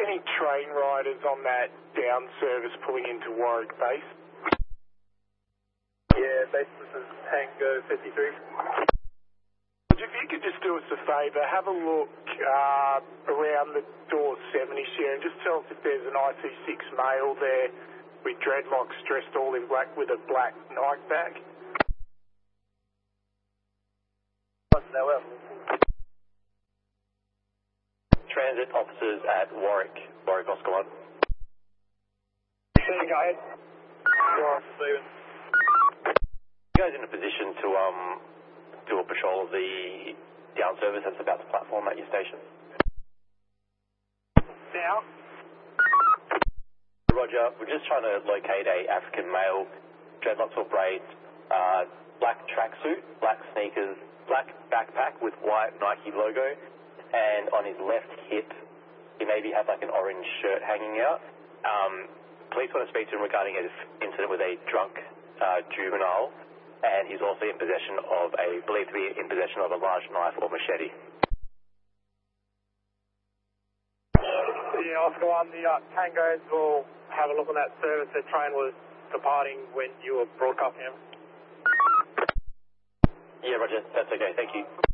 any train riders on that down service pulling into Warwick Base? Yeah, base this is Tango 53. If you could just do us a favour, have a look around the door 70 share and just tell us if there's an IC6 male there with dreadlocks dressed all in black with a black Nike bag. Transit officers at Warwick Oscar 1. Go ahead. You guys in a position to do a patrol of the down service that's about to platform at your station? Now? Roger, we're just trying to locate a African male, dreadlocks or braids, black tracksuit, black sneakers, black backpack with white Nike logo, and on his left hip, he maybe has like an orange shirt hanging out. Police want to speak to him regarding his incident with a drunk juvenile, and he's also in possession of believed to be in possession of a large knife or machete. Yeah, Oscar 1, the Tangos will have a look on that service. The train was departing when you were broadcasting him. Yeah, Roger, that's okay, thank you.